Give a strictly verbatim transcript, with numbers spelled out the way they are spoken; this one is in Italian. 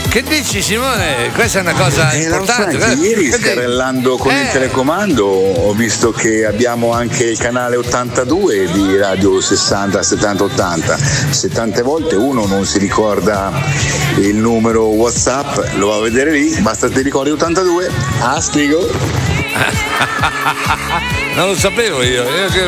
Che dici Simone? Questa è una cosa Eh, importante. lo sai, ieri Che scarrellando con eh. il telecomando ho visto che abbiamo anche il canale ottantadue di Radio sessanta settanta ottanta. Se tante volte uno non si ricorda il numero WhatsApp, lo va a vedere lì, basta che ti ricordi ottantadue. Ah, spiego. Non lo sapevo io, io che